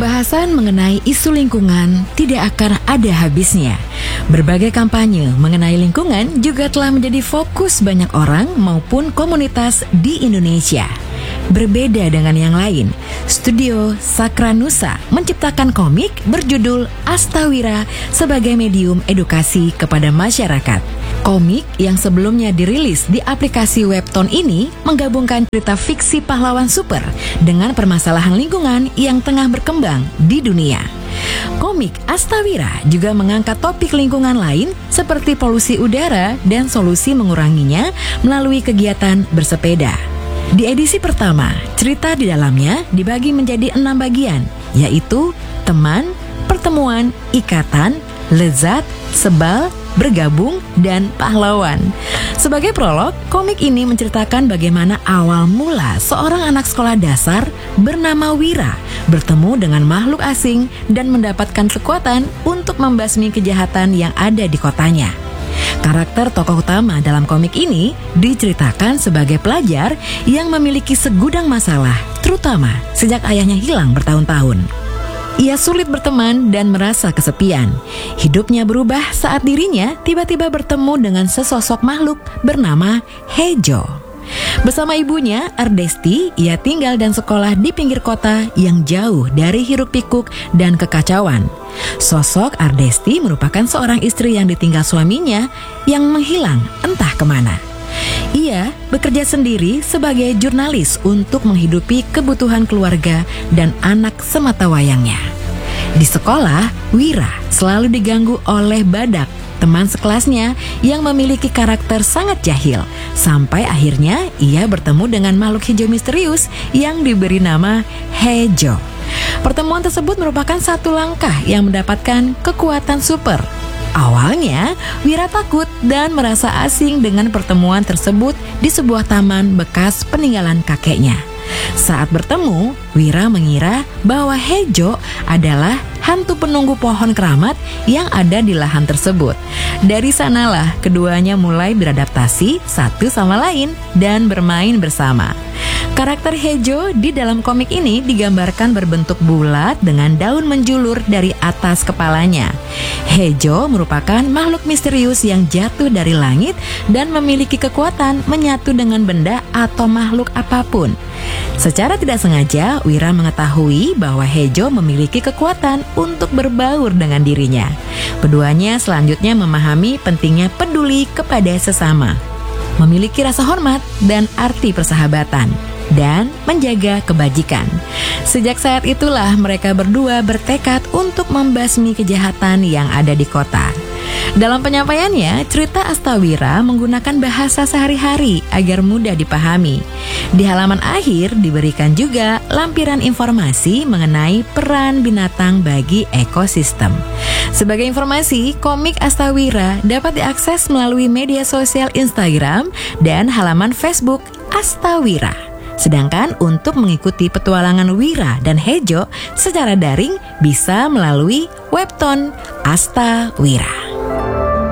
Pembahasan mengenai isu lingkungan tidak akan ada habisnya. Berbagai kampanye mengenai lingkungan juga telah menjadi fokus banyak orang maupun komunitas di Indonesia. Berbeda dengan yang lain, Studio Sakranusa menciptakan komik berjudul Astawira sebagai medium edukasi kepada masyarakat. Komik yang sebelumnya dirilis di aplikasi Webtoon ini menggabungkan cerita fiksi pahlawan super dengan permasalahan lingkungan yang tengah berkembang di dunia. Komik Astawira juga mengangkat topik lingkungan lain seperti polusi udara dan solusi menguranginya melalui kegiatan bersepeda. Di edisi pertama, cerita di dalamnya dibagi menjadi 6 bagian, yaitu teman, pertemuan, ikatan, lezat, sebal, bergabung, dan pahlawan. Sebagai prolog, komik ini menceritakan bagaimana awal mula seorang anak sekolah dasar bernama Wira bertemu dengan makhluk asing dan mendapatkan kekuatan untuk membasmi kejahatan yang ada di kotanya. Karakter tokoh utama dalam komik ini diceritakan sebagai pelajar yang memiliki segudang masalah, terutama sejak ayahnya hilang bertahun-tahun. Ia sulit berteman dan merasa kesepian. Hidupnya berubah saat dirinya tiba-tiba bertemu dengan sesosok makhluk bernama Hejo. Bersama ibunya, Ardesti, ia tinggal dan sekolah di pinggir kota yang jauh dari hiruk-pikuk dan kekacauan. Sosok Ardesti merupakan seorang istri yang ditinggal suaminya yang menghilang entah kemana. Ia bekerja sendiri sebagai jurnalis untuk menghidupi kebutuhan keluarga dan anak semata wayangnya. Di sekolah, Wira selalu diganggu oleh Badak, teman sekelasnya yang memiliki karakter sangat jahil. Sampai akhirnya ia bertemu dengan makhluk hijau misterius yang diberi nama Hejo. Pertemuan tersebut merupakan satu langkah yang mendapatkan kekuatan super. Awalnya, Wira takut dan merasa asing dengan pertemuan tersebut di sebuah taman bekas peninggalan kakeknya. Saat bertemu, Wira mengira bahwa Hejo adalah hantu penunggu pohon keramat yang ada di lahan tersebut. Dari sanalah keduanya mulai beradaptasi satu sama lain dan bermain bersama. Karakter Hejo di dalam komik ini digambarkan berbentuk bulat dengan daun menjulur dari atas kepalanya. Hejo merupakan makhluk misterius yang jatuh dari langit dan memiliki kekuatan menyatu dengan benda atau makhluk apapun. Secara tidak sengaja, Wira mengetahui bahwa Hejo memiliki kekuatan untuk berbaur dengan dirinya. Keduanya selanjutnya memahami pentingnya peduli kepada sesama, memiliki rasa hormat dan arti persahabatan, dan menjaga kebajikan. Sejak saat itulah mereka berdua bertekad untuk membasmi kejahatan yang ada di kota. Dalam penyampaiannya, cerita Astawira menggunakan bahasa sehari-hari agar mudah dipahami. Di halaman akhir diberikan juga lampiran informasi mengenai peran binatang bagi ekosistem. Sebagai informasi, komik Astawira dapat diakses melalui media sosial Instagram dan halaman Facebook Astawira. Sedangkan untuk mengikuti petualangan Wira dan Hejo secara daring bisa melalui Webtoon Astawira.